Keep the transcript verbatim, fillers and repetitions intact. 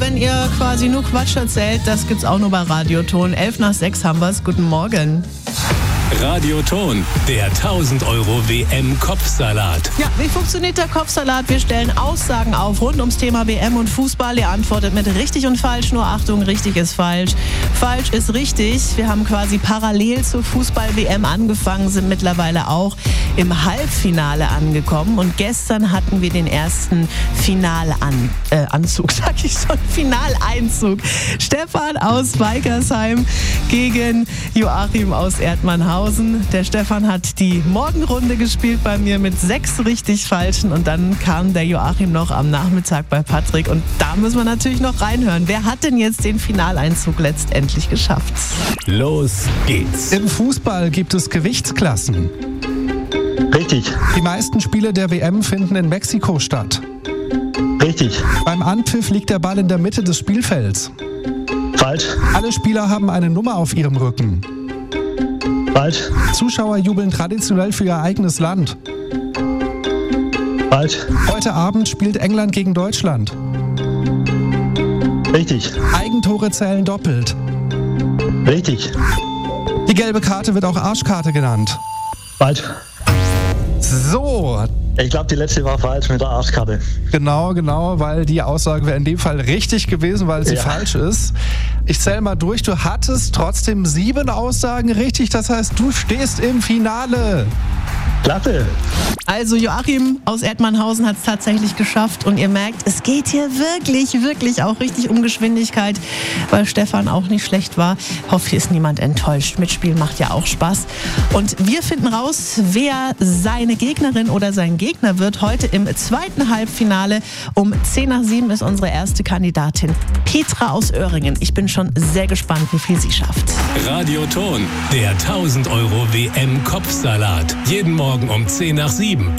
wenn ihr quasi nur Quatsch erzählt, das gibt's auch nur bei Radioton. elf nach sechs haben wir's. Guten Morgen. Radioton, der tausend Euro W M-Kopfsalat. Ja, wie funktioniert der Kopfsalat? Wir stellen Aussagen auf rund ums Thema W M und Fußball. Ihr antwortet mit richtig und falsch. Nur Achtung, richtig ist falsch. Falsch ist richtig. Wir haben quasi parallel zur Fußball-W M angefangen, sind mittlerweile auch im Halbfinale angekommen. Und gestern hatten wir den ersten Finalanzug, äh, Anzug, sag ich schon, Finaleinzug. Stefan aus Weikersheim gegen Joachim aus Erdmannhausen. Der Stefan hat die Morgenrunde gespielt bei mir mit sechs richtig falschen und dann kam der Joachim noch am Nachmittag bei Patrick und da müssen wir natürlich noch reinhören. Wer hat denn jetzt den Finaleinzug letztendlich geschafft? Los geht's. Im Fußball gibt es Gewichtsklassen. Richtig. Die meisten Spiele der W M finden in Mexiko statt. Richtig. Beim Anpfiff liegt der Ball in der Mitte des Spielfelds. Falsch. Alle Spieler haben eine Nummer auf ihrem Rücken. Falsch. Zuschauer jubeln traditionell für ihr eigenes Land. Falsch. Heute Abend spielt England gegen Deutschland. Richtig. Eigentore zählen doppelt. Richtig. Die gelbe Karte wird auch Arschkarte genannt. Falsch. So, Ich glaube, die letzte war falsch mit der Arschkarte. genau, genau, weil die Aussage wäre in dem Fall richtig gewesen, weil sie Ja. falsch ist. Ich zähle mal durch, du hattest trotzdem sieben Aussagen richtig, das heißt, du stehst im Finale. Klasse. Also Joachim aus Erdmannhausen hat es tatsächlich geschafft und ihr merkt, es geht hier wirklich, wirklich auch richtig um Geschwindigkeit, weil Stefan auch nicht schlecht war. Hoffe, hier ist niemand enttäuscht. Mitspielen macht ja auch Spaß. Und wir finden raus, wer seine Gegnerin oder sein Gegner wird heute im zweiten Halbfinale. Um zehn nach sieben ist unsere erste Kandidatin Petra aus Öhringen. Ich bin schon sehr gespannt, wie viel sie schafft. Radioton, der tausend Euro W M-Kopfsalat. Jeden Morgen um zehn nach sieben.